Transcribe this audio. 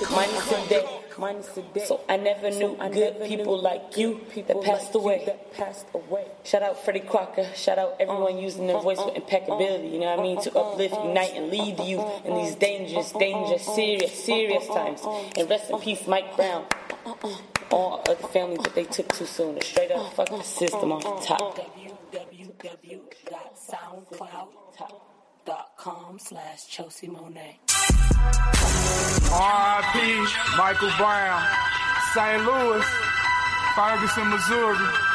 minus today. So I never knew good people like you that passed away. Shout out Freddie Crocker. Shout out everyone using their voice with impeccability. You know what I mean? To uplift, unite, and lead you in these dangerous, serious times. And rest in peace, Mike Brown. All other families that they took too soon. Straight up fuck the system off the top. www.soundcloud.com/Chelsea Monet. R.I.P. Michael Brown, St. Louis, Ferguson, Missouri.